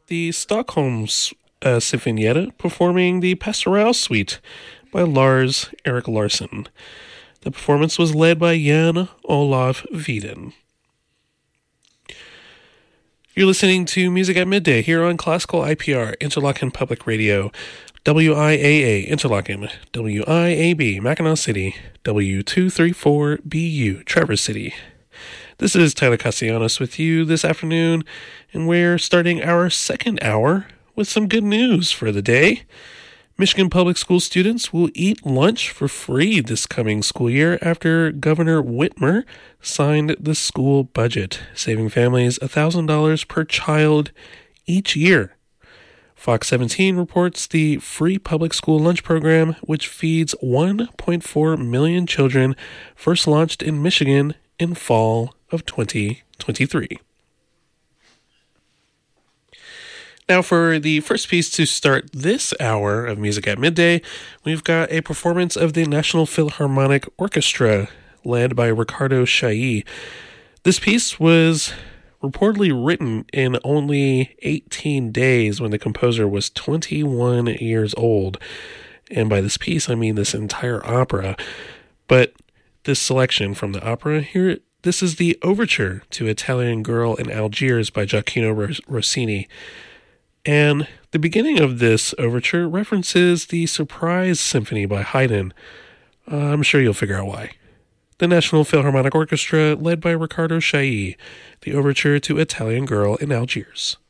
the Stockholm Sinfonietta performing the Pastoral Suite by Lars Erik Larsson. The performance was led by Jan Olaf Viden. You're listening to Music at Midday here on Classical IPR, Interlochen Public Radio, WIAA Interlochen, WIAB Mackinac City, W234BU Traverse City. This is Tyler Castellanos with you this afternoon, and we're starting our second hour with some good news for the day. Michigan public school students will eat lunch for free this coming school year after Governor Whitmer signed the school budget, saving families $1,000 per child each year. Fox 17 reports the free public school lunch program, which feeds 1.4 million children, first launched in Michigan in fall of 2023. Now, for the first piece to start this hour of Music at Midday, we've got a performance of the National Philharmonic Orchestra, led by Ricardo Chailly. This piece was reportedly written in only 18 days when the composer was 21 years old. And by this piece, I mean this entire opera. But this selection from the opera here, this is the Overture to Italian Girl in Algiers by Gioacchino Rossini. And the beginning of this overture references the Surprise Symphony by Haydn. I'm sure you'll figure out why. The National Philharmonic Orchestra, led by Ricardo Chailly, the Overture to Italian Girl in Algiers.